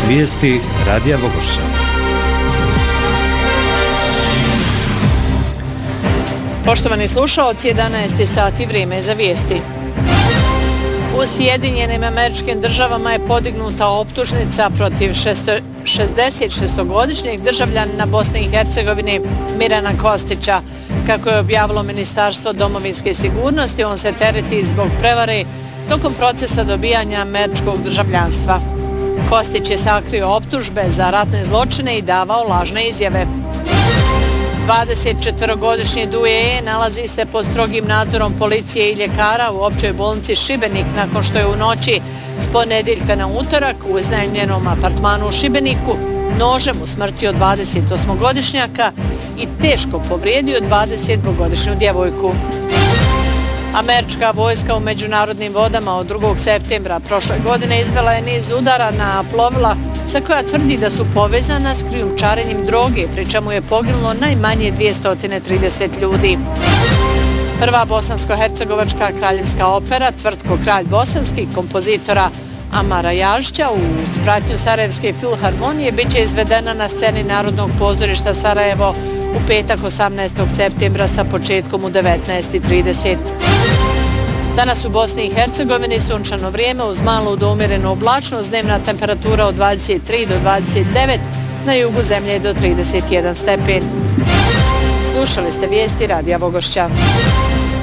Vijesti Radija Vogošća. Poštovani slušaoci, 11. sati, vrijeme za vijesti. U Sjedinjenim Američkim Državama je podignuta optužnica protiv 66-godišnjeg državljanina Bosne i Hercegovine Mirana Kostića. Kako je objavilo Ministarstvo domovinske sigurnosti, on se tereti zbog prevare tokom procesa dobijanja američkog državljanstva. Kostić je sakrio optužbe za ratne zločine i davao lažne izjave. 24-godišnji Duje nalazi se pod strogim nadzorom policije i ljekara u općoj bolnici Šibenik nakon što je u noći s ponedjeljka na utorak u iznajmljenom apartmanu u Šibeniku nožem usmrtio 28-godišnjaka i teško povrijedio 22-godišnju djevojku. Američka vojska u međunarodnim vodama od 2. septembra prošle godine izvela je niz udara na plovila za koja tvrdi da su povezana s krijumčarenjem droge, pri čemu je poginulo najmanje 230 ljudi. Prva bosansko-hercegovačka kraljevska opera Tvrtko kralj bosanski kompozitora Amara Jažića uz pratnju Sarajevske filharmonije bit će izvedena na sceni Narodnog pozorišta Sarajevo u petak 18. septembra sa početkom u 19:30. Danas u Bosni i Hercegovini sunčano vrijeme uz malu do umjerenu oblačnost, dnevna temperatura od 23 do 29, na jugu zemlje do 31 stepen. Slušali ste vijesti Radija Vogošća.